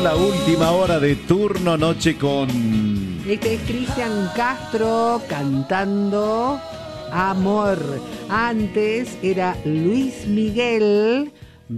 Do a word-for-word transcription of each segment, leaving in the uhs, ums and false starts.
la última hora de Turno Noche con... Este es Cristian Castro cantando Amor. Antes era Luis Miguel,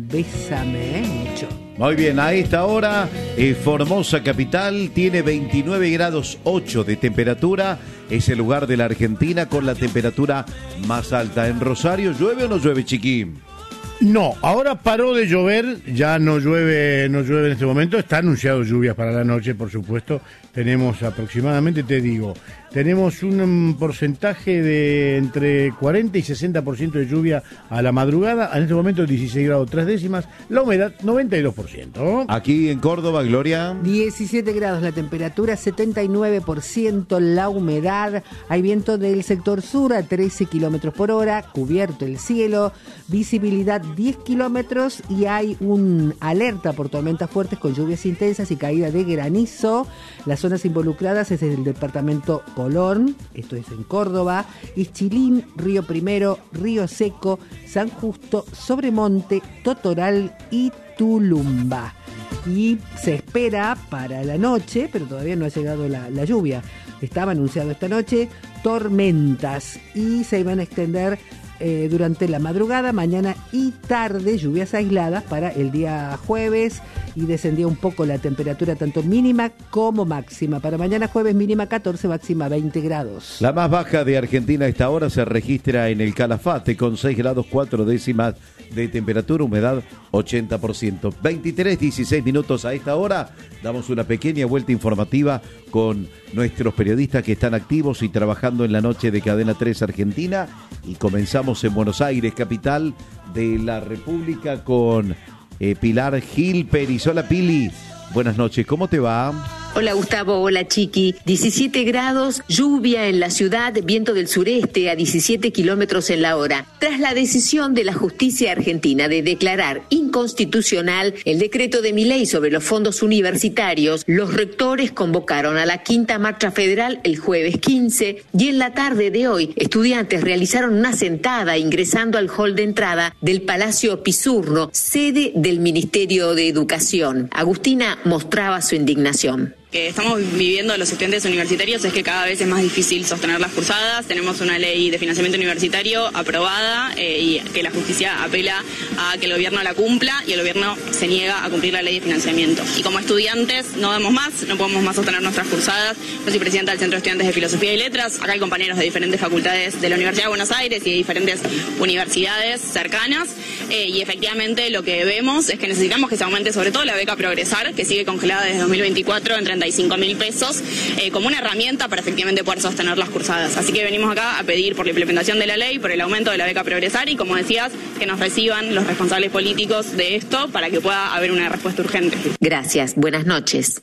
Bésame mucho. Muy bien, a esta hora eh, Formosa capital tiene veintinueve grados ocho de temperatura. Es el lugar de la Argentina con la temperatura más alta. En Rosario, ¿llueve o no llueve, Chiqui? No, ahora paró de llover, ya no llueve, no llueve en este momento, está anunciado lluvias para la noche, por supuesto. Tenemos aproximadamente, te digo, tenemos un porcentaje de entre cuarenta y sesenta por ciento de lluvia a la madrugada, en este momento dieciséis grados tres décimas, la humedad noventa y dos por ciento. Aquí en Córdoba, Gloria. diecisiete grados la temperatura, setenta y nueve por ciento la humedad, hay viento del sector sur a trece kilómetros por hora, cubierto el cielo, visibilidad diez kilómetros y hay un alerta por tormentas fuertes con lluvias intensas y caída de granizo. Las zonas involucradas es el departamento Colón, esto es en Córdoba, Ischilín, Río Primero, Río Seco, San Justo, Sobremonte, Totoral y Tulumba. Y se espera para la noche, pero todavía no ha llegado la, la lluvia. Estaba anunciado esta noche tormentas y se iban a extender Eh, durante la madrugada, mañana y tarde, lluvias aisladas para el día jueves y descendía un poco la temperatura tanto mínima como máxima. Para mañana jueves mínima catorce, máxima veinte grados. La más baja de Argentina a esta hora se registra en el Calafate con seis grados cuatro décimas de temperatura, humedad ochenta por ciento. veintitrés, dieciséis minutos a esta hora. Damos una pequeña vuelta informativa con nuestros periodistas que están activos y trabajando en la noche de Cadena tres Argentina y comenzamos en Buenos Aires, capital de la República, con eh, Pilar Gil Peris. Hola, Pili. Buenas noches, ¿cómo te va? Hola Gustavo, hola Chiqui. diecisiete grados, lluvia en la ciudad, viento del sureste a diecisiete kilómetros en la hora. Tras la decisión de la justicia argentina de declarar inconstitucional el decreto de Milei sobre los fondos universitarios, los rectores convocaron a la quinta marcha federal el jueves quince y en la tarde de hoy estudiantes realizaron una sentada ingresando al hall de entrada del Palacio Pisurno, sede del Ministerio de Educación. Agustina mostraba su indignación. Que estamos viviendo los estudiantes universitarios es que cada vez es más difícil sostener las cursadas. Tenemos una ley de financiamiento universitario aprobada eh, y que la justicia apela a que el gobierno la cumpla y el gobierno se niega a cumplir la ley de financiamiento. Y como estudiantes no damos más, no podemos más sostener nuestras cursadas. Yo soy presidenta del Centro de Estudiantes de Filosofía y Letras. Acá hay compañeros de diferentes facultades de la Universidad de Buenos Aires y de diferentes universidades cercanas. Eh, y efectivamente lo que vemos es que necesitamos que se aumente sobre todo la beca Progresar, que sigue congelada desde dos mil veinticuatro en treinta y cinco mil pesos, eh, como una herramienta para efectivamente poder sostener las cursadas. Así que venimos acá a pedir por la implementación de la ley, por el aumento de la beca Progresar y, como decías, que nos reciban los responsables políticos de esto para que pueda haber una respuesta urgente. Gracias, buenas noches.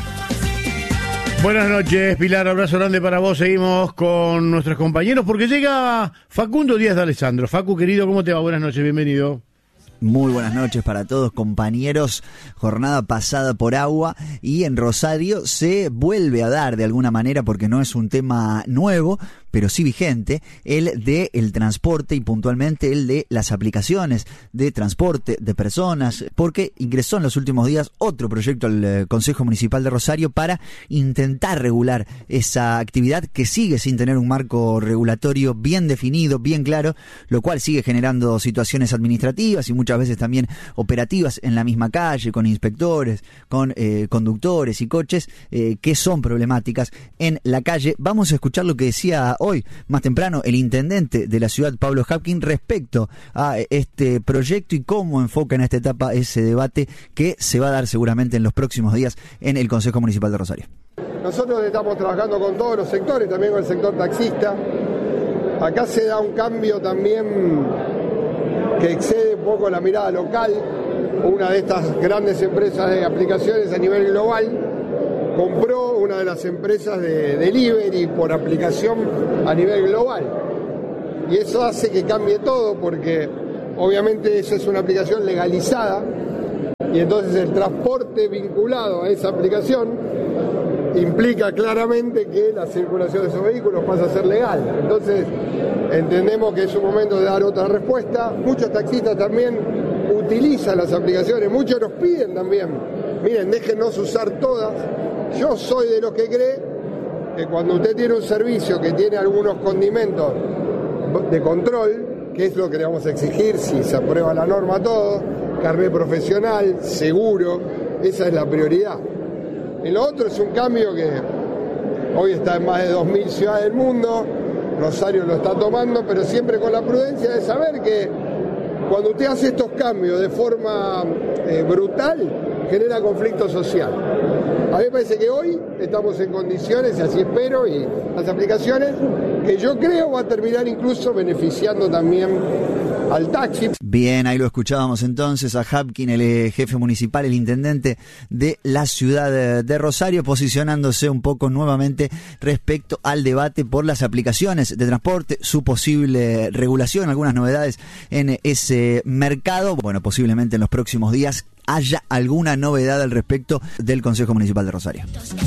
Buenas noches, Pilar, abrazo grande para vos. Seguimos con nuestros compañeros porque llega Facundo Díaz de Alessandro. Facu, querido, ¿cómo te va? Buenas noches, bienvenido. Muy buenas noches para todos, compañeros. Jornada pasada por agua y en Rosario se vuelve a dar de alguna manera, porque no es un tema nuevo, pero sí vigente, el de el transporte y puntualmente el de las aplicaciones de transporte de personas, porque ingresó en los últimos días otro proyecto al eh, Consejo Municipal de Rosario para intentar regular esa actividad que sigue sin tener un marco regulatorio bien definido, bien claro, lo cual sigue generando situaciones administrativas y muchas veces también operativas en la misma calle, con inspectores, con eh, conductores y coches eh, que son problemáticas en la calle. Vamos a escuchar lo que decía hoy, más temprano, el intendente de la ciudad, Pablo Hapkin, respecto a este proyecto y cómo enfoca en esta etapa ese debate que se va a dar seguramente en los próximos días en el Consejo Municipal de Rosario. Nosotros estamos trabajando con todos los sectores, también con el sector taxista. Acá se da un cambio también que excede un poco la mirada local. Una de estas grandes empresas de aplicaciones a nivel global compró una de las empresas de delivery por aplicación a nivel global. Y eso hace que cambie todo, porque obviamente esa es una aplicación legalizada y entonces el transporte vinculado a esa aplicación implica claramente que la circulación de esos vehículos pasa a ser legal. Entonces entendemos que es un momento de dar otra respuesta. Muchos taxistas también utilizan las aplicaciones, muchos nos piden también miren, déjennos usar todas. Yo soy de los que cree que cuando usted tiene un servicio que tiene algunos condimentos de control, que es lo que le vamos a exigir si se aprueba la norma todo, carnet profesional, seguro, esa es la prioridad. Y lo otro es un cambio que hoy está en más de dos mil ciudades del mundo, Rosario lo está tomando, pero siempre con la prudencia de saber que cuando usted hace estos cambios de forma eh, brutal, genera conflicto social. A mí me parece que hoy estamos en condiciones, y así espero, y las aplicaciones que yo creo va a terminar incluso beneficiando también al taxi. Bien, ahí lo escuchábamos entonces a Hapkin, el eh, jefe municipal, el intendente de la ciudad de, de Rosario, posicionándose un poco nuevamente respecto al debate por las aplicaciones de transporte, su posible regulación, algunas novedades en ese mercado. Bueno, posiblemente en los próximos días haya alguna novedad al respecto del Consejo Municipal de Rosario.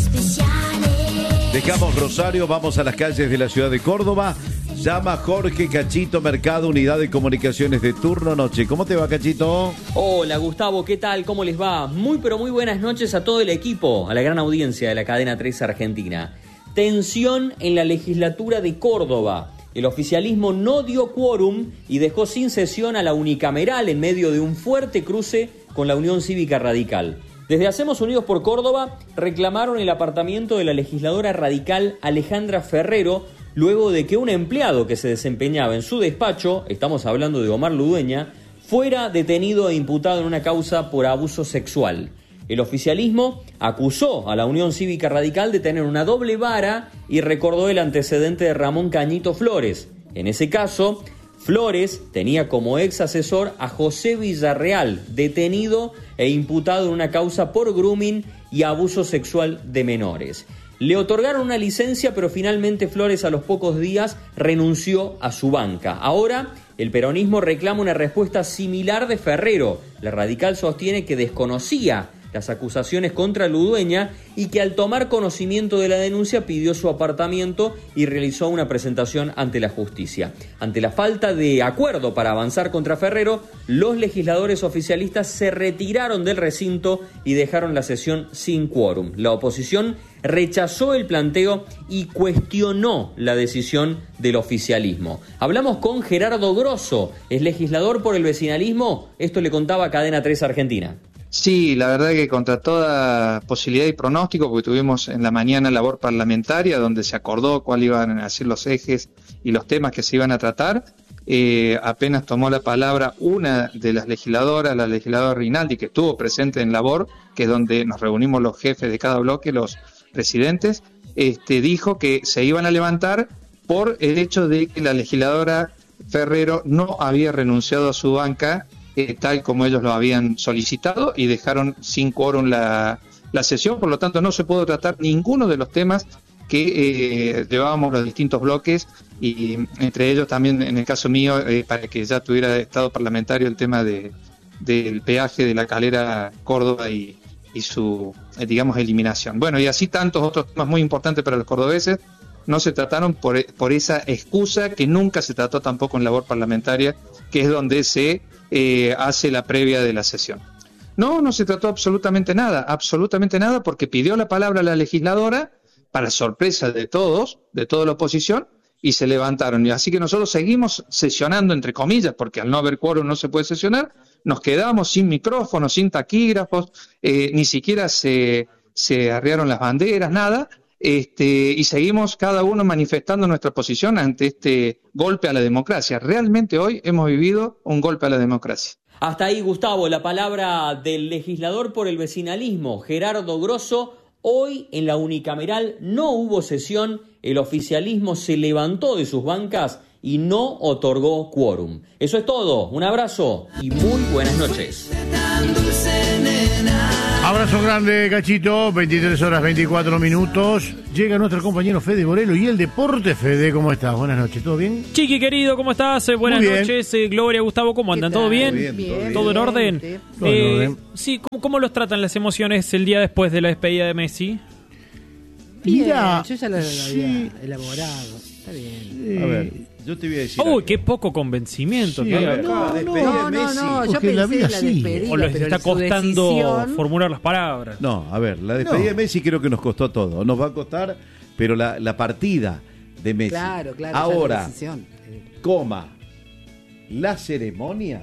Dejamos Rosario, vamos a las calles de la ciudad de Córdoba. Llama Jorge Cachito Mercado, Unidad de Comunicaciones de Turno Noche. ¿Cómo te va, Cachito? Hola, Gustavo, ¿qué tal? ¿Cómo les va? Muy pero muy buenas noches a todo el equipo, a la gran audiencia de la cadena tres Argentina. Tensión en la legislatura de Córdoba. El oficialismo no dio quórum y dejó sin sesión a la unicameral en medio de un fuerte cruce con la Unión Cívica Radical. Desde Hacemos Unidos por Córdoba reclamaron el apartamiento de la legisladora radical Alejandra Ferrero, luego de que un empleado que se desempeñaba en su despacho, estamos hablando de Omar Ludueña, fuera detenido e imputado en una causa por abuso sexual. El oficialismo acusó a la Unión Cívica Radical de tener una doble vara y recordó el antecedente de Ramón Cañito Flores. En ese caso, Flores tenía como ex asesor a José Villarreal, detenido e imputado en una causa por grooming y abuso sexual de menores. Le otorgaron una licencia, pero finalmente Flores a los pocos días renunció a su banca. Ahora el peronismo reclama una respuesta similar de Ferrero. La radical sostiene que desconocía las acusaciones contra Ludueña y que al tomar conocimiento de la denuncia pidió su apartamiento y realizó una presentación ante la justicia. Ante la falta de acuerdo para avanzar contra Ferrero, los legisladores oficialistas se retiraron del recinto y dejaron la sesión sin quórum. La oposición rechazó el planteo y cuestionó la decisión del oficialismo. Hablamos con Gerardo Grosso, es legislador por el vecinalismo. Esto le contaba Cadena tres Argentina. Sí, la verdad que contra toda posibilidad y pronóstico, porque tuvimos en la mañana labor parlamentaria donde se acordó cuáles iban a ser los ejes y los temas que se iban a tratar. Eh, apenas tomó la palabra una de las legisladoras, la legisladora Rinaldi, que estuvo presente en labor, que es donde nos reunimos los jefes de cada bloque, los presidentes, este, dijo que se iban a levantar por el hecho de que la legisladora Ferrero no había renunciado a su banca, Eh, tal como ellos lo habían solicitado, y dejaron sin quórum la, la sesión. Por lo tanto, no se pudo tratar ninguno de los temas que eh, llevábamos los distintos bloques, y entre ellos también, en el caso mío, eh, para que ya tuviera estado parlamentario, el tema de del peaje de la Calera Córdoba y, y su, eh, digamos, eliminación. Bueno, y así tantos otros temas muy importantes para los cordobeses no se trataron por, por esa excusa que nunca se trató tampoco en labor parlamentaria, que es donde se eh, hace la previa de la sesión. No, no se trató absolutamente nada, absolutamente nada, porque pidió la palabra la legisladora, para sorpresa de todos, de toda la oposición, y se levantaron. Y así que nosotros seguimos sesionando, entre comillas, porque al no haber quórum no se puede sesionar, nos quedamos sin micrófonos, sin taquígrafos, eh, ni siquiera se, se arriaron las banderas, nada. Este, y seguimos cada uno manifestando nuestra posición ante este golpe a la democracia. Realmente hoy hemos vivido un golpe a la democracia. Hasta ahí, Gustavo, la palabra del legislador por el vecinalismo, Gerardo Grosso. Hoy en la unicameral no hubo sesión, el oficialismo se levantó de sus bancas y no otorgó quórum. Eso es todo, un abrazo y muy buenas noches. Abrazo grande, Cachito, veintitrés horas veinticuatro minutos. Llega nuestro compañero Fede Borelo y el deporte. Fede, ¿cómo estás? Buenas noches, ¿todo bien? Chiqui querido, ¿cómo estás? Eh, buenas noches, eh, Gloria, Gustavo, ¿cómo andan? ¿Todo bien? Bien, bien. ¿Todo en orden? Bien. Todo en Eh, orden. sí, ¿cómo, ¿cómo los tratan las emociones el día después de la despedida de Messi? Bien, Mirá, yo ya lo, lo sí. había elaborado. Está bien. Eh, A ver. yo te voy a decir. Uy, qué poco convencimiento Sí, que hay acá. no, No, despedida no, de no, Messi. no, yo Porque la pensé vida en la sigue. despedida, O les pero está su costando decisión- formular las palabras. No, a ver, la despedida No. de Messi creo que nos costó todo. Nos va a costar, pero la, la partida de Messi. Claro, claro. Ahora, ya la decisión. coma, la ceremonia.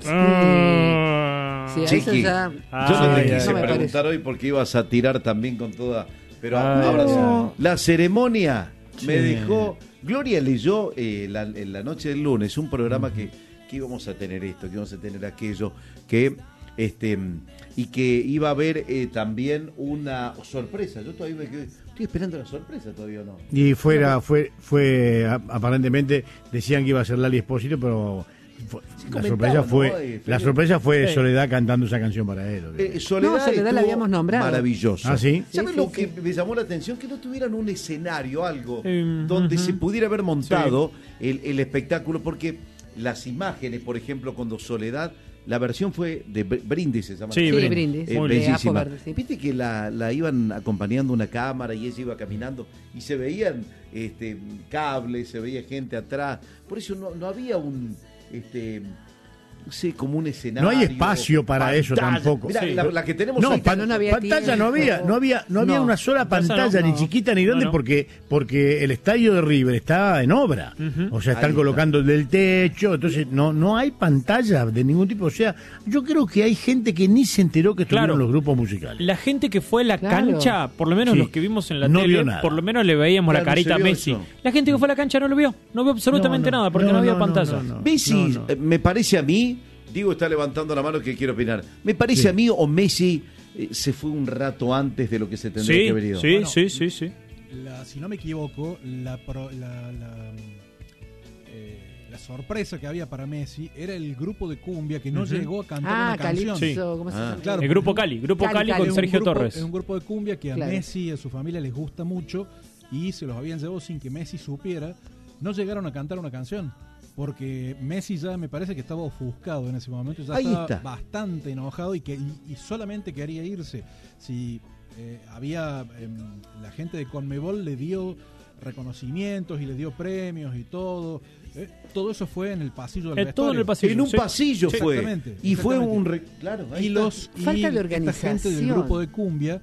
Ah. Sí, a eso Chiqui, ya- Ah, yo no te ay, quise no me preguntar hoy porque ibas a tirar también con toda. Pero Ay, ahora sí. no. La ceremonia me Sí. dejó. Gloria leyó eh, la, en la noche del lunes un programa que, que íbamos a tener esto, que íbamos a tener aquello, que este y que iba a haber eh, también una sorpresa. Yo todavía me quedé, estoy esperando la sorpresa todavía, ¿o no? Y fuera, fue, fue a- aparentemente decían que iba a ser Lali Espósito, pero fue- la comentaban, sorpresa ¿no? fue, Eh, la Fede. sorpresa fue Sí. Soledad cantando esa canción para él. obviamente. Eh, Soledad, No, Soledad la estuvo habíamos nombrado. maravilloso. ¿Ah, sí? ¿Sabes Sí, lo sí, que sí. me llamó la atención? Que no tuvieran un escenario, algo, Eh, donde ujú. se pudiera haber montado el, el espectáculo, porque las imágenes, por ejemplo, cuando Soledad, la versión fue de Br- Brindis, se llama. Sí, Sí, Brindis. brindis. Eh, Muy de bellísima. ajo verde, sí. Viste que la, la iban acompañando una cámara y ella iba caminando y se veían este, cables, se veía gente atrás. Por eso no, no había un, este, no sé, como un escenario. No hay espacio para eso tampoco. Mirá, Sí. la, la que tenemos No, hoy pa- no, no había pantalla no había, tiempo. no había, no había No. una sola Pantalla pantalla, no, ni no. chiquita ni grande, No, no. porque porque el estadio de River está en obra. Ujú. O sea, están Ahí colocando del techo, entonces no no hay pantalla de ningún tipo. O sea, yo creo que hay gente que ni se enteró que estuvieron Claro. los grupos musicales. La gente que fue a la Claro. cancha, por lo menos Sí. los que vimos en la No tele, vio nada. por lo menos le veíamos Claro, la carita no a se vio Messi. eso. La gente que fue a la cancha no lo vio, no vio absolutamente No, no. nada porque no, No, había no, no, pantalla. no, no. Messi, No, no. eh, me parece a mí, Diego está levantando la mano que quiere opinar. Me parece Sí. a mí o Messi eh, se fue un rato antes de lo que se tendría Sí, que haber ido. sí, Bueno, sí, sí, sí. La- si no me equivoco, la, pro- la, la, eh, la sorpresa que había para Messi era el grupo de cumbia que no Ujú. llegó a cantar Ah, una canción. Calypso, ¿cómo se Ah. llama? Claro, El grupo Cali, grupo Cali, Cali, Cali, con Es un Sergio grupo- Torres. Es un grupo de cumbia que a Claro. Messi y a su familia les gusta mucho y se los habían llevado sin que Messi supiera. No llegaron a cantar una canción porque Messi ya me parece que estaba ofuscado en ese momento, ya Ahí estaba está. bastante enojado y que y, y solamente quería irse. Si eh, había em, la gente de Conmebol le dio reconocimientos y le dio premios y todo. Eh, todo eso fue en el pasillo del Eh, todo en el vestuario. pasillo. En un Sí. pasillo Sí, fue. exactamente, Y fue exactamente. un. re- Claro, ahí Y está. los y Falta de esta gente del organización. grupo de cumbia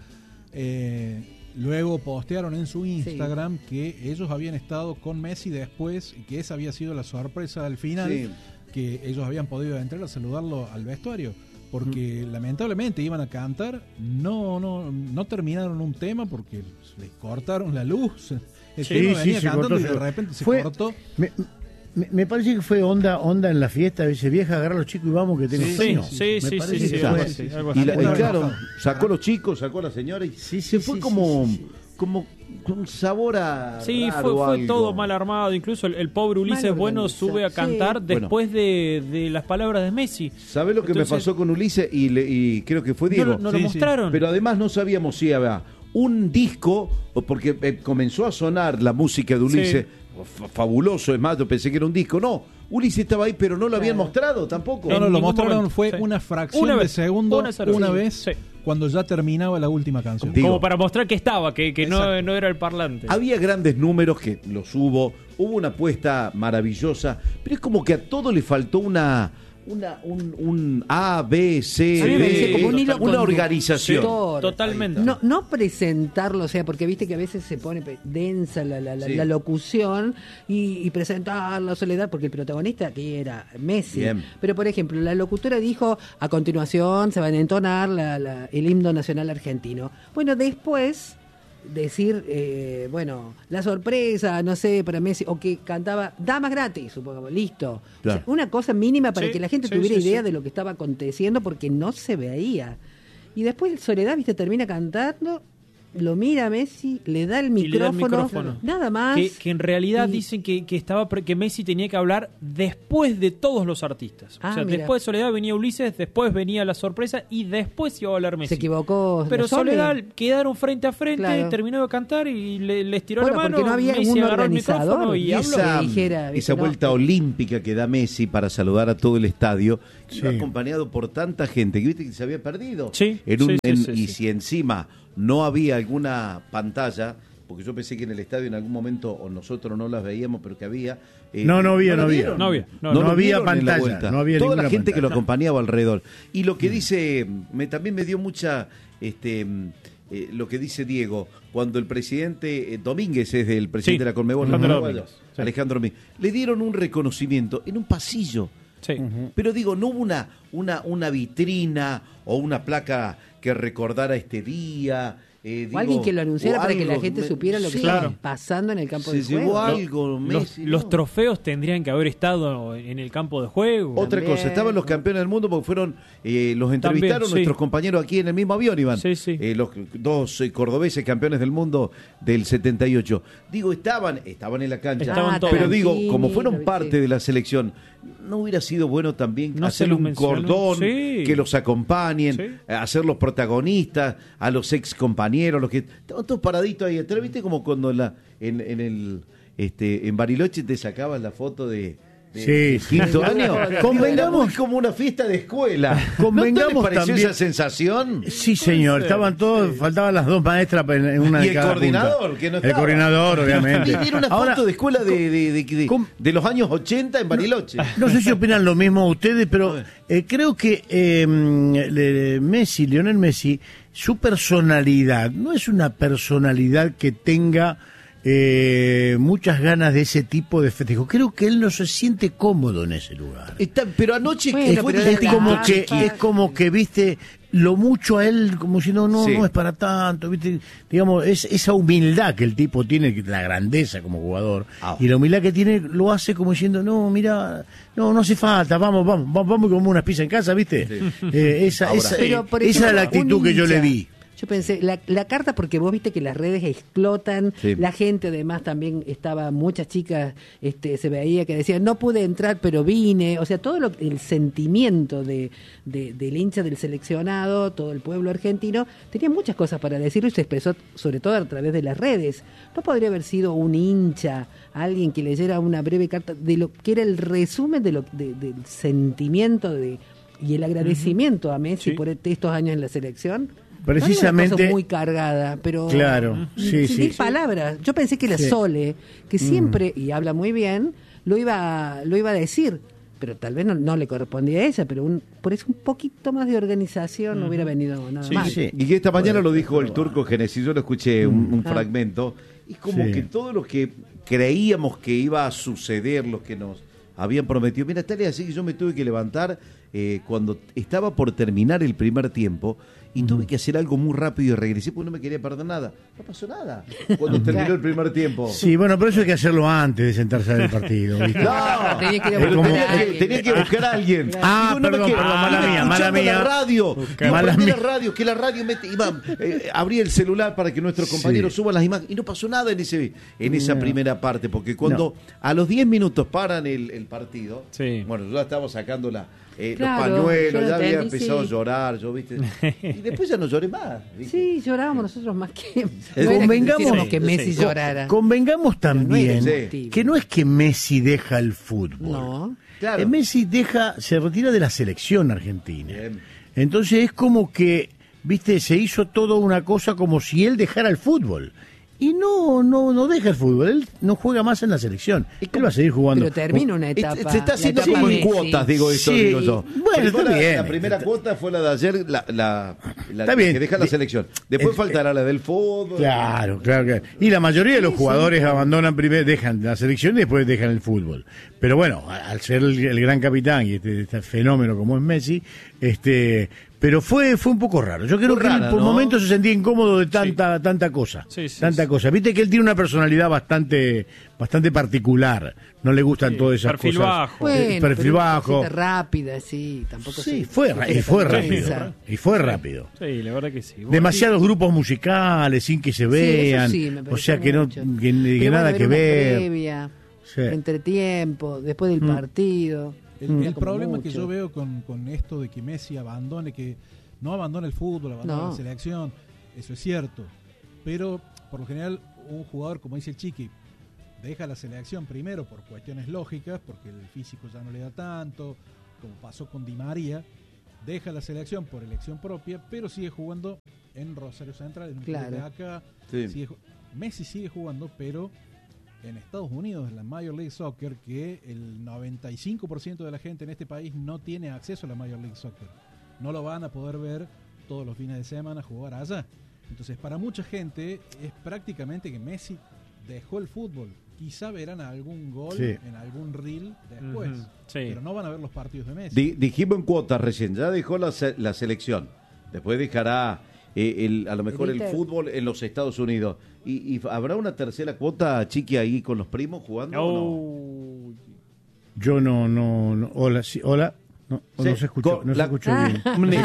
eh, luego postearon en su Instagram que ellos habían estado con Messi después y que esa había sido la sorpresa al final, Sí. que ellos habían podido entrar a saludarlo al vestuario porque lamentablemente iban a cantar, no no no terminaron un tema porque les cortaron la luz, el Sí, tema sí, venía se cantando cortó, y de se- repente se fue- cortó. Me, me- me parece que fue onda onda en la fiesta, dice vieja, agarra a los chicos y vamos que tengo Sí, sueño. sí, Me sí, parece sí, que sí, fue algo así. así, algo Y, así. la- y Estaba claro, enojado. sacó a los chicos, sacó a la señora y Sí, sí, se fue sí, como, sí, sí. como un sabor a. Sí, raro, fue, fue algo. todo mal armado. Incluso el, el pobre Ulises Mal Bueno organizado, sube a sí. cantar Bueno. después de, de las palabras de Messi. ¿Sabés lo que Entonces- me pasó con Ulises? Y, le- y creo que fue No, Diego. lo- no Sí, lo sí. mostraron. Pero además no sabíamos si había un disco, o porque eh, comenzó a sonar la música de Ulises, fa- fabuloso, es más, yo pensé que era un disco. No, Ulises estaba ahí, pero no lo habían mostrado tampoco. No, En no, lo ningún mostraron momento. fue Sí. una fracción Una de vez, segundo, una sola una vez. vez, Sí. cuando ya terminaba la última canción. Digo, Como para mostrar que estaba, que, que no, Exacto. no era el parlante. Había grandes números que los hubo, hubo una apuesta maravillosa, pero es como que a todo le faltó una, una un, un A, B, C, A mí me D, parece como un hilo una conductor. organización. Todo. Totalmente. No, no presentarlo, o sea, porque viste que a veces se pone pe- densa la, la, la- Sí. la locución y, y presentar la Soledad, porque el protagonista aquí era Messi. Bien. Pero, por ejemplo, la locutora dijo, a continuación se van a entonar la- la- el himno nacional argentino. Bueno, después decir, eh, bueno, la sorpresa, no sé, para Messi, o que cantaba damas gratis, supongamos, listo. Claro. O sea, una cosa mínima para Sí, que la gente sí, tuviera sí, idea sí. de lo que estaba aconteciendo, porque no se veía. Y después Soledad, viste, termina cantando, lo mira a Messi, le da el Y le da el micrófono, micrófono. nada más. Que, que en realidad Y- dicen que, que estaba pre- que Messi tenía que hablar después de todos los artistas. Ah, o sea, mira. después de Soledad venía Ulises, después venía la sorpresa y después iba a hablar Messi. Se equivocó. Pero la Sole. Soledad quedaron frente a frente, Claro. terminó de cantar y le, les tiró Bueno, la mano. porque no había Messi un agarró el organizador. micrófono y Y habló. esa, que dijera, viste, esa no. vuelta olímpica que da Messi para saludar a todo el estadio, Sí. iba acompañado por tanta gente que viste que se había perdido. Sí, En un- sí, sí, en- sí, y sí. si encima no había alguna pantalla, porque yo pensé que en el estadio en algún momento, o nosotros no las veíamos, pero que había... Eh, no, no había, no, no había. No había, no, no lo había vieron en la pantalla, vuelta. no había Toda la ninguna gente que lo pantalla. acompañaba alrededor. Y lo que dice, me también me dio mucha... este eh, lo que dice Diego, cuando el presidente eh, Domínguez es del presidente Sí, de la Conmebol, Alejandro ¿no? Domínguez, sí. Alejandro Domínguez, le dieron un reconocimiento en un pasillo. Sí. Uh-huh. Pero digo, no hubo una, una, una vitrina o una placa que recordara este día. Eh, O digo, alguien que lo anunciara o para que la algo, gente me- supiera lo que sí. estaba Claro. pasando en el campo Se de llevó juego. algo, Los, Messi, los ¿no? trofeos tendrían que haber estado en el campo de juego. Otra También, cosa, estaban los ¿no? campeones del mundo porque fueron, eh, los entrevistaron También, sí. nuestros compañeros aquí en el mismo avión, Iván. Sí, sí. Eh, los dos eh, cordobeses campeones del mundo del setenta y ocho. Digo, estaban, estaban en la cancha. Estaban Ah, todos. Pero digo, Tarantini, como fueron sí. parte de la selección, ¿no hubiera sido bueno también No se hacerle los un mencionó. cordón, Sí. que los acompañen, Sí. eh, hacer los protagonistas, a los ex compañeros, los que estaban todos paraditos ahí atrás? ¿Viste como cuando en la, en, en el este en Bariloche te sacaban la foto de, de- Sí, de sí. quinto año? Convengamos- Era muy como una fiesta de escuela. Convengamos ¿No te pareció también- esa sensación? Sí, señor, estaban todos, faltaban las dos maestras en, en una Y de el cada coordinador, punta. que no El estaba. coordinador, obviamente. Y era una Ahora, foto de escuela de, de, de, de- com- de los años ochenta en Bariloche. no sé si opinan lo mismo ustedes, pero eh, creo que eh, le- Messi, Lionel Messi, su personalidad no es una personalidad que tenga eh, muchas ganas de ese tipo de festejo. Creo que él no se siente cómodo en ese lugar. Está- pero anoche Bueno, que Es, fue pero es era como la que cancha. es como que viste lo mucho a él como si no no Sí. no es para tanto, viste, digamos, es esa humildad que el tipo tiene, que la grandeza como jugador, Ah. y la humildad que tiene lo hace como diciendo, no, mira, no no hace falta, vamos vamos vamos, vamos como unas pizzas en casa, viste. Eh, esa Ahora. esa, Pero, por esa es la ejemplo, actitud un que yo le hincha. vi. Yo pensé, la, la carta, porque vos viste que las redes explotan, Sí. la gente además también estaba, muchas chicas este, se veía que decían, no pude entrar pero vine, o sea, todo lo, el sentimiento de, de- del hincha del seleccionado, todo el pueblo argentino, tenía muchas cosas para decirlo y se expresó sobre todo a través de las redes. No podría haber sido un hincha, alguien que leyera una breve carta de lo que era el resumen de lo, de- del sentimiento de, y el agradecimiento a Messi Sí. por estos años en la selección. Precisamente- No era una cosa muy cargada, pero Claro, sí, sin sí, mil sí. palabras. Yo pensé que la Sí. Sole, que siempre y habla muy bien, lo iba lo iba a decir, pero tal vez no, no le correspondía a ella, pero un, por eso un poquito más de organización no hubiera venido nada Sí, mal. sí. Y que esta mañana lo dijo el turco Genesis, yo lo escuché un, un Ah. fragmento, y como Sí. que todo lo que creíamos que iba a suceder, lo que nos habían prometido, mira, tal es así que yo me tuve que levantar eh, cuando estaba por terminar el primer tiempo, y tuve que hacer algo muy rápido y regresé porque no me quería perder nada. No pasó nada cuando terminó el primer tiempo. Sí, bueno, pero eso hay que hacerlo antes de sentarse a ver el partido, ¿viste? No, Tenía que ir a pero buscar tenía, a que, alguien. tenía que buscar a alguien. Ah, Digo, no me perdón, quedo- perdón, mala iba mía, mala escuchando mía. la radio. Digo, Mala prendí la mía. radio, que la radio mete, iba, eh, abrí el celular para que nuestros compañeros Sí. suban las imágenes y no pasó nada en ese en esa primera parte, porque cuando a los diez minutos paran el, el partido, Sí. bueno, yo ya estaba sacando la, eh, Claro, los pañuelos, yo lo ya había entendí, empezado sí. a llorar, yo, ¿viste? Y después ya no lloré más. ¿viste? Sí, llorábamos nosotros más que... No Eh, era que convengamos- quisiéramos que Messi Sí. llorara. Convengamos también no era el que no es que Messi deja el fútbol. No. Claro. Eh, Messi deja, se retira de la selección argentina. Bien. Entonces es como que, viste, se hizo todo una cosa como si él dejara el fútbol. Y no, no, no deja el fútbol, él no juega más en la selección. Él va a seguir jugando. Pero termina una etapa. Se se está la haciendo etapa como en Messi. cuotas, digo eso, Sí, digo yo. bueno, Primero está la, bien. la primera cuota fue la de ayer, la, la, la Está bien. que deja la selección. Después Eh, faltará la del fútbol. Claro, claro, claro. Y la mayoría de los jugadores abandonan primero, dejan la selección y después dejan el fútbol. Pero bueno, a- al ser el, el gran capitán y este, este fenómeno como es Messi, este, pero fue fue un poco raro. Yo creo Fue que él rara, por ¿no? momentos se sentía incómodo de tanta tanta cosa, Sí, sí, tanta sí. cosa. Viste que él tiene una personalidad bastante bastante particular. No le gustan Sí, todas esas perfil cosas. bajo. Eh, Bueno, perfil pero una bajo. cosita rápida, sí, tampoco Sí, se- fue se ra- y fue fue tan rápido. intensa. Y fue rápido. Sí, la verdad que sí. Bueno, Demasiados grupos musicales sin que se Sí, vean, eso sí, me o pareció sea que no mucho. que, que Pero nada bueno, que una ver. previa, Sí. entretiempo, después del partido. El, Era el como problema que mucho. yo veo con, con esto de que Messi abandone, que no abandone el fútbol, abandone No. la selección, eso es cierto. Pero por lo general, un jugador, como dice el Chiqui, deja la selección primero por cuestiones lógicas, porque el físico ya no le da tanto, como pasó con Di María, deja la selección por elección propia, pero sigue jugando en Rosario Central, en un Claro. club de acá. Sí. Sigue, Messi sigue jugando, pero en Estados Unidos, en la Major League Soccer, que el noventa y cinco por ciento de la gente en este país no tiene acceso a la Major League Soccer. No lo van a poder ver todos los fines de semana jugar allá. Entonces, para mucha gente es prácticamente que Messi dejó el fútbol. Quizá verán algún gol Sí. en algún reel después, Ujú, sí. pero no van a ver los partidos de Messi. Di- dijimos en cuotas recién, ya dejó la, se- la selección. Después dejará eh, el, a lo mejor el Inter. fútbol en los Estados Unidos. ¿Y, y habrá una tercera cuota, Chiqui, ahí con los primos jugando o no? Oh. Yo no, no, no. Hola, sí, hola. No, Sí, no se escuchó, con no la- se escuchó bien.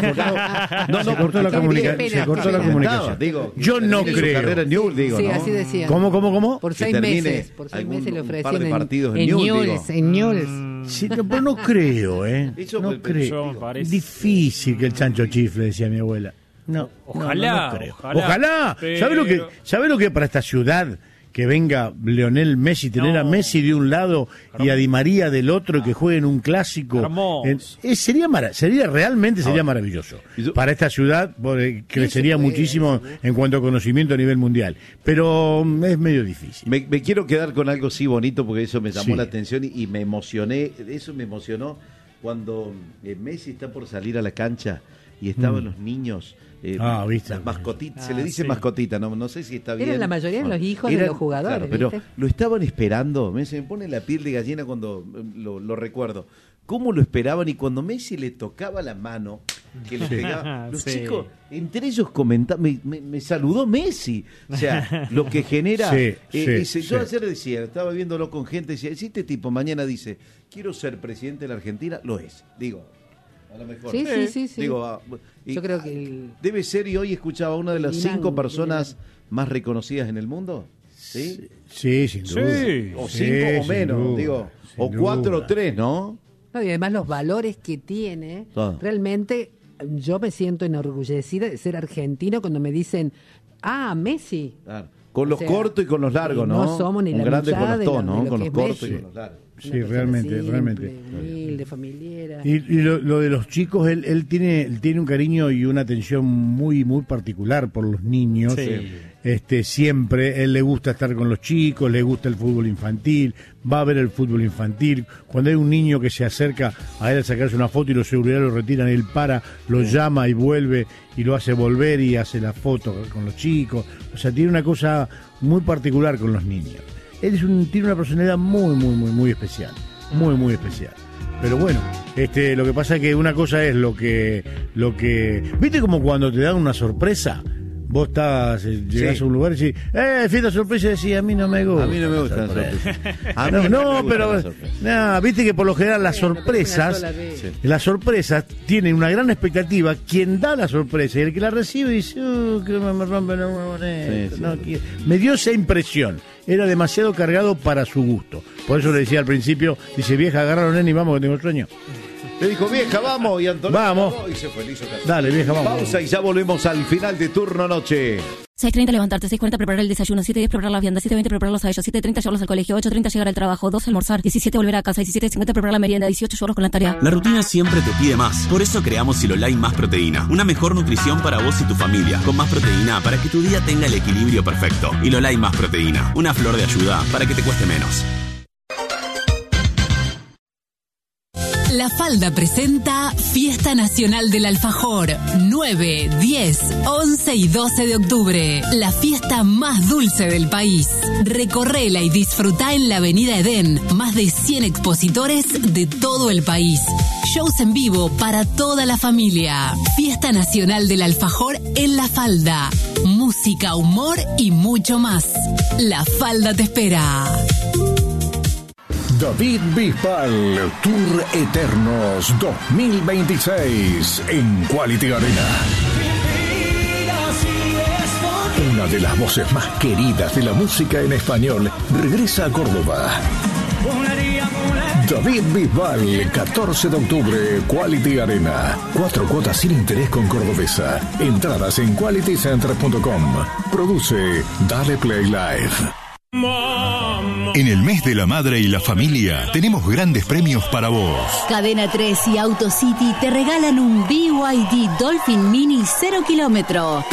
No, se cortó la, qué comunica- pena, se cortó qué la pena. comunicación. Digo, Yo no termine su creo. carrera en Newell's, digo, Sí, ¿no? así decían. ¿Cómo, cómo, cómo? Por Que seis termine meses, por seis algún- meses le un par ofrecían de en, partidos en en Newell's, Newell's, digo. en Newell's. Sí, no, pero no creo, ¿eh? Eso no me- creo. Yo me parece- Difícil que el chancho chifle, decía mi abuela. No, Ojalá, no, no creo. ojalá, Ojalá. pero- ¿Sabe lo que, sabe lo que para esta ciudad que venga Lionel Messi, tener No. a Messi de un lado y a Di María del otro y que jueguen un clásico? Hermoso. En- eh, sería mara- sería realmente sería Ahora, maravilloso. y yo- Para esta ciudad porque crecería puede, muchísimo en cuanto a conocimiento a nivel mundial, pero mm, es medio difícil. Me, me quiero quedar con algo sí bonito porque eso me llamó Sí. la atención y, y me emocioné. Eso me emocionó cuando eh, Messi está por salir a la cancha y estaban Mm. los niños. eh, Ah, ¿viste? Las mascotitas, se Ah, le dice sí. mascotita, no, no sé si está bien. Eran la mayoría de los hijos de Eran- los jugadores, claro, pero ¿viste? lo estaban esperando. Me, se me pone la piel de gallina cuando eh, lo, lo recuerdo. ¿Cómo lo esperaban? Y cuando Messi le tocaba la mano, que le Sí. pegaba, los Sí. chicos, entre ellos comentaban, me, me- me saludó Messi. O sea, lo que genera. Sí, eh, sí, dice, yo sí. ayer decía, estaba viéndolo con gente, decía, si este tipo mañana dice, quiero ser presidente de la Argentina, lo es. Digo, a lo mejor. Sí, sí, sí, sí. Digo, ah, y- Yo creo que el- debe ser, y hoy escuchaba, una de las Milán, cinco personas Milán. más reconocidas en el mundo. ¿Sí? Sí, sin duda. Sí. O Sí, cinco o sin menos, duda, digo. sin O cuatro o duda. tres, ¿no? No, y además los valores que tiene, Ah. realmente yo me siento enorgullecida de ser argentino cuando me dicen, ah, Messi. Claro. Con los O sea, cortos y con los largos, y ¿no? no somos ni Un la grande con mitad los de dos, lo- de ¿no? lo Con que los es cortos y Messi. con los largos. Sí, Una persona realmente, simple, realmente. humilde, familiera. Y, y lo, lo de los chicos, él, él tiene él tiene un cariño y una atención muy muy particular por los niños. Sí. Este siempre él le gusta estar con los chicos, le gusta el fútbol infantil, va a ver el fútbol infantil. Cuando hay un niño que se acerca a él a sacarse una foto y los seguridad lo retiran, él para, lo llama y vuelve y lo hace volver y hace la foto con los chicos. O sea, tiene una cosa muy particular con los niños. Él es un, tiene una personalidad muy, muy, muy, muy especial. Muy, muy especial. Pero bueno, este, lo que pasa es que una cosa es lo que, lo que, ¿viste como cuando te dan una sorpresa? Vos estás, eh, llegás Sí. a un lugar y decís, eh, fiesta sorpresa, y decís, a mí no me gusta. A mí no me gusta la sorpresa. A mí No, me no, gusta pero, la sorpresa. no, viste que por lo general las Bueno, pero una sorpresas, sola vez. Sí. las sorpresas tienen una gran expectativa. Quien da la sorpresa y el que la recibe dice, uh, que me rompen la moneda. Sí, sí. No, que- me dio esa impresión. Era demasiado cargado para su gusto. Por eso le decía al principio, dice, vieja, agarraron nene y vamos que tengo sueño. Le dijo, vieja, vamos, y Antonio Vamos. y se fue, le hizo caso. Dale, vieja, vamos. Pausa y ya volvemos al final de Turno Noche. seis treinta levantarte, seis cuarenta preparar el desayuno, siete diez preparar la vianda, siete veinte prepararlos a ellos, siete treinta llevarlos al colegio, ocho treinta llegar al trabajo, doce almorzar, diecisiete volver a casa, diecisiete cincuenta preparar la merienda, dieciocho llevarlos con la tarea. La rutina siempre te pide más. Por eso creamos Silolai Más Proteína. Una mejor nutrición para vos y tu familia. Con más proteína para que tu día tenga el equilibrio perfecto. Silolai Más Proteína. Una flor de ayuda para que te cueste menos. La Falda presenta Fiesta Nacional del Alfajor, nueve, diez, once y doce de octubre. La fiesta más dulce del país. Recorrela y disfrutá en la Avenida Edén. Más de cien expositores de todo el país. Shows en vivo para toda la familia. Fiesta Nacional del Alfajor en La Falda. Música, humor y mucho más. La Falda te espera. David Bisbal, Tour Eternos dos mil veintiséis en Quality Arena. Una de las voces más queridas de la música en español regresa a Córdoba. David Bisbal, catorce de octubre, Quality Arena. Cuatro cuotas sin interés con Cordobesa. Entradas en quality center punto com. Produce Dale Play Live. En el mes de la madre y la familia tenemos grandes premios para vos. Cadena tres y AutoCity te regalan un B Y D Dolphin Mini cero kilómetro.